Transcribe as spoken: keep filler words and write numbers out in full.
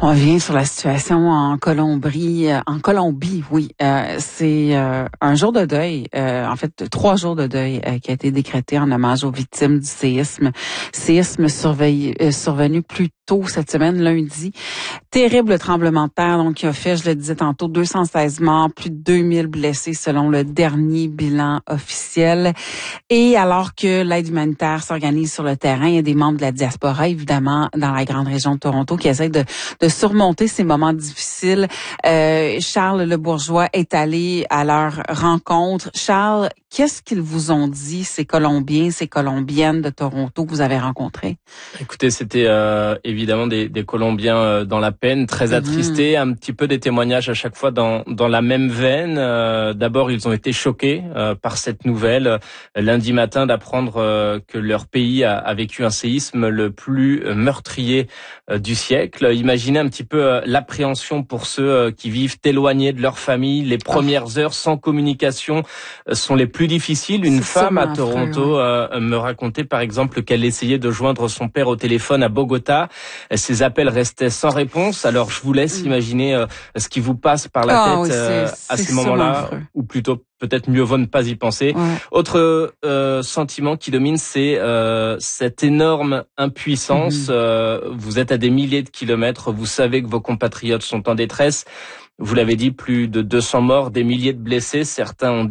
On revient sur la situation en Colombie. En Colombie, oui. Euh, c'est euh, un jour de deuil, euh, en fait trois jours de deuil euh, qui a été décrété en hommage aux victimes du séisme. Séisme surveillé, euh, survenu plus tôt cette semaine, lundi. Terrible tremblement de terre, donc qui a fait, je le disais tantôt, deux cent seize morts, plus de deux mille blessés selon le dernier bilan officiel. Et alors que l'aide humanitaire s'organise sur le terrain, il y a des membres de la diaspora, évidemment, dans la grande région de Toronto, qui essaient de, de surmonter ces moments difficiles. Euh, Charles Le Bourgeois est allé à leur rencontre. Charles, qu'est-ce qu'ils vous ont dit, ces Colombiens, ces Colombiennes de Toronto que vous avez rencontrés? Écoutez, c'était euh, évidemment des, des Colombiens euh, dans la peine, très attristés, mmh. un petit peu des témoignages à chaque fois dans, dans la même veine. Euh, d'abord, ils ont été choqués euh, par cette nouvelle euh, lundi matin d'apprendre euh, que leur pays a, a vécu un séisme le plus meurtrier euh, du siècle. Imaginez un petit peu euh, l'appréhension pour ceux euh, qui vivent éloignés de leur famille. Les premières oh. heures sans communication euh, sont les plus difficiles. Une C'est femme à Toronto frère, ouais. euh, me racontait par exemple qu'elle essayait de joindre son père au téléphone à Bogota. Ses appels restaient sans réponse. Alors je vous laisse mmh. imaginer euh, ce qui vous passe par la oh, tête oui, euh, à ces moments-là, ou plutôt peut-être mieux vaut ne pas y penser. Ouais. Autre euh, sentiment qui domine, c'est euh, cette énorme impuissance. Mmh. Euh, vous êtes à des milliers de kilomètres, vous savez que vos compatriotes sont en détresse. Vous l'avez dit, plus de deux cents morts, des milliers de blessés. Certains ont